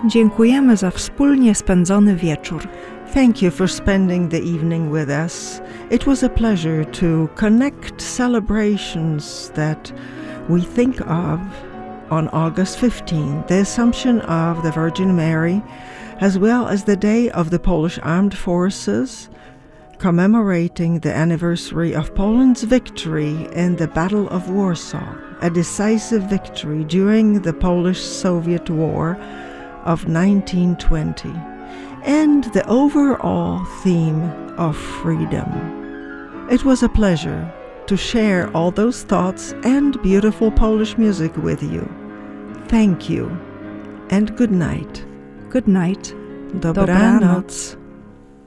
Dziękujemy za wspólnie spędzony wieczór. Thank you for spending the evening with us. It was a pleasure to connect celebrations that we think of on August 15, the Assumption of the Virgin Mary, as well as the Day of the Polish Armed Forces, commemorating the anniversary of Poland's victory in the Battle of Warsaw, a decisive victory during the Polish-Soviet War of 1920, and the overall theme of freedom. It was a pleasure to share all those thoughts and beautiful Polish music with you. Thank you and good night. Good night. Dobranoc.